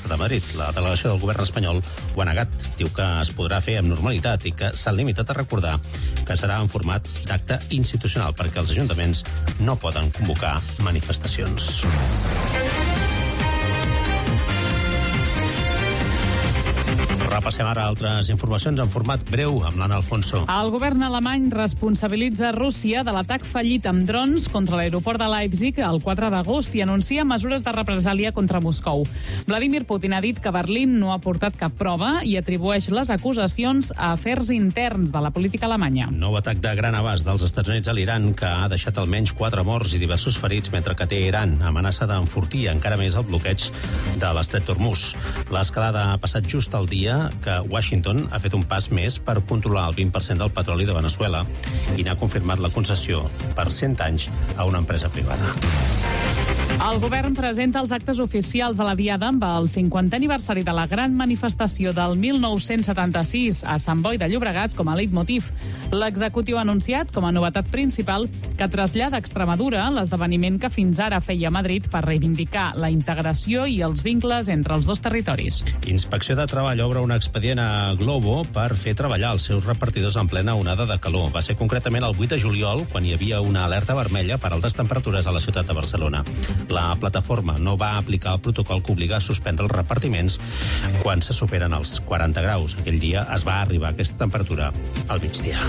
de Madrid. La delegació del govern espanyol ho ha negat. Diu que es podrà fer amb normalitat i que s'han limitat a recordar que serà en format d'acte institucional perquè els ajuntaments no poden convocar manifestacions. Repassem ara altres informacions en format breu amb l'Anna Alfonso. El govern alemany responsabilitza Rússia de l'atac fallit amb drons contra l'aeroport de Leipzig el 4 d'agost i anuncia mesures de represàlia contra Moscou. Vladimir Putin ha dit que Berlín no ha portat cap prova i atribueix les acusacions a afers interns de la política alemanya. Nou atac de gran abast dels Estats Units a l'Iran que ha deixat almenys 4 morts i diversos ferits, mentre que Teheran amenaça d'enfortir encara més el bloqueig de l'estret d'Hormuz. L'escalada ha passat just al dia que Washington ha fet un pas més per controlar el 20% del petroli de Venezuela i n'ha confirmat la concessió per 100 anys a una empresa privada. El govern presenta els actes oficials de la Diada amb el 50è aniversari de la gran manifestació del 1976 a Sant Boi de Llobregat com a leitmotiv. L'executiu ha anunciat com a novetat principal que trasllada a Extremadura l'esdeveniment que fins ara feia Madrid per reivindicar la integració i els vincles entre els dos territoris. Inspecció de Treball obre un expedient a Glovo per fer treballar els seus repartidors en plena onada de calor. Va ser concretament el 8 de juliol quan hi havia una alerta vermella per altes temperatures a la ciutat de Barcelona. La plataforma no va aplicar el protocol que obliga a suspendre els repartiments quan se superen els 40 graus. Aquell dia es va arribar a aquesta temperatura al migdia.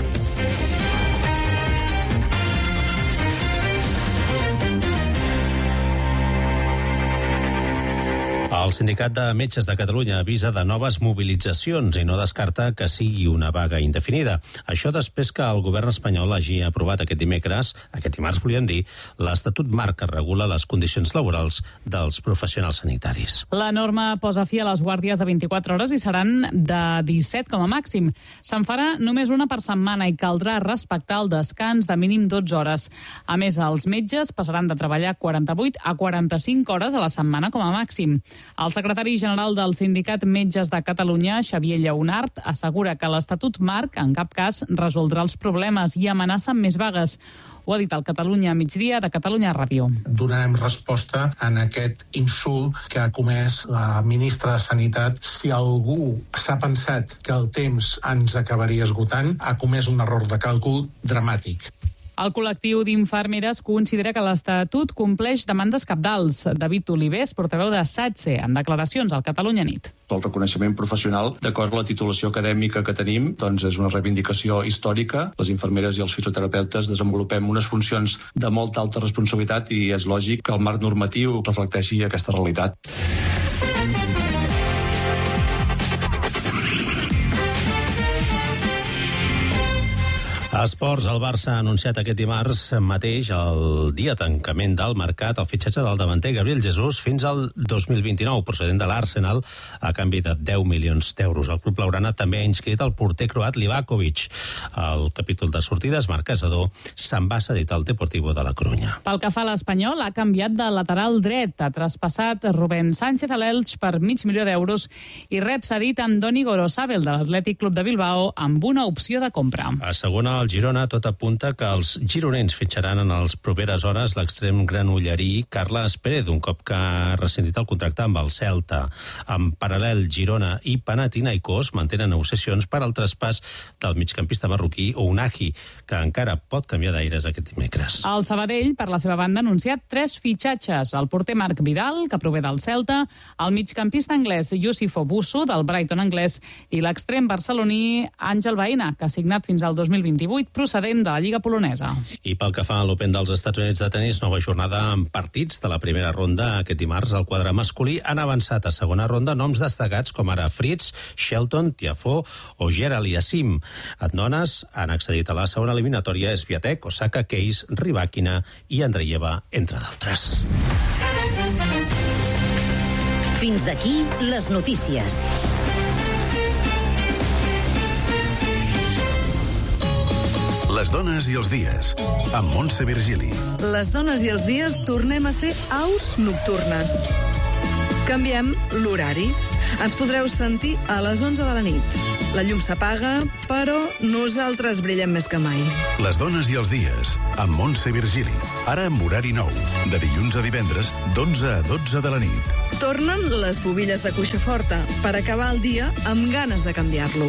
El Sindicat de Metges de Catalunya avisa de noves mobilitzacions i no descarta que sigui una vaga indefinida. Això després que el govern espanyol hagi aprovat aquest dimarts volíem dir, l'Estatut Marc que regula les condicions laborals dels professionals sanitaris. La norma posa fi a les guàrdies de 24 hores i seran de 17 com a màxim. Se'n farà només una per setmana i caldrà respectar el descans de mínim 12 hores. A més, els metges passaran de treballar 48 a 45 hores a la setmana com a màxim. El secretari general del Sindicat Metges de Catalunya, Xavier Lleonart, assegura que l'Estatut Marc en cap cas resoldrà els problemes i amenaça amb més vagues. Ho ha dit el Catalunya Migdia de Catalunya Ràdio. Donarem resposta en aquest insult que ha comès la ministra de Sanitat. Si algú s'ha pensat que el temps ens acabaria esgotant, ha comès un error de càlcul dramàtic. El col·lectiu d'infermeres considera que l'Estatut compleix demandes cabdals. David Olivés, portaveu de SATSE, en declaracions al Catalunya Nit. El reconeixement professional, d'acord amb la titulació acadèmica que tenim, doncs és una reivindicació històrica. Les infermeres i els fisioterapeutes desenvolupem unes funcions de molta alta responsabilitat i és lògic que el marc normatiu reflecteixi aquesta realitat. Esports, el Barça ha anunciat aquest dimarts mateix, el dia de tancament del mercat, el fitxatge del davanter Gabriel Jesús fins al 2029, procedent de l'Arsenal, a canvi de 10 milions d'euros. El club blaugrana també ha inscrit el porter croat Livakovic. El capítol de sortides, Marc Casador, se'n va cedit al Deportivo de la Corunya. Pel que fa a l'Espanyol, ha canviat de lateral dret. Ha traspassat Rubén Sánchez a l'Elx per $500.000 i rep cedit Andoni Gorosabel de l'Atlètic Club de Bilbao amb una opció de compra. A segona, el Girona, tot apunta que els gironens fitxaran en les properes hores l'extrem granollerí Carles Pérez, un cop que ha rescindit el contracte amb el Celta. En paral·lel, Girona i Panathinaikos mantenen negociacions per al traspàs del migcampista marroquí Ounahi, que encara pot canviar d'aires aquest dimecres. El Sabadell, per la seva banda, ha anunciat 3 fitxatges. El porter Marc Vidal, que prové del Celta, el migcampista anglès Youssouf Owusu, del Brighton anglès, i l'extrem barceloní Àngel Baena, que ha signat fins al 2028, procedent de la Lliga polonesa. I pel que fa a l'Open dels Estats Units de tenis, nova jornada amb partits de la primera ronda. Aquest dimarts, al quadre masculí, han avançat a segona ronda noms destacats com ara Fritz, Shelton, Tiafoe o Gerald Yassim. En dones han accedit a la segona eliminatòria Swiatek, Osaka, Keys, Rybakina i Andreeva, entre d'altres. Fins aquí les notícies. Les dones i els dies, amb Montse Virgili. Les dones i els dies tornem a ser aus nocturnes. Canviem l'horari. Ens podreu sentir a les 11 de la nit. La llum s'apaga, però nosaltres brillem més que mai. Les dones i els dies, amb Montse Virgili. Ara amb horari nou, de dilluns a divendres, d'11 a 12 de la nit. Tornen les bobilles de cuixa forta per acabar el dia amb ganes de canviar-lo.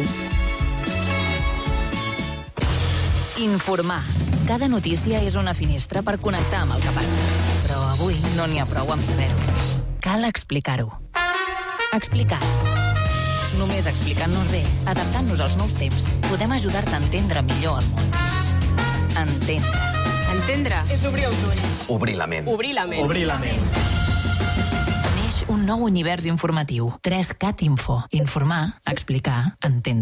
Informar. Cada notícia és una finestra per connectar amb el que passa. Però avui no n'hi ha prou amb saber-ho. Cal explicar-ho. Explicar. Només explicant-nos bé, adaptant-nos als nous temps, podem ajudar-te a entendre millor el món. Entendre. Entendre és obrir els ulls. Obrir la ment. Obrir la ment. Obrir la ment. Neix un nou univers informatiu. 3CAT Info. Informar, explicar, entendre.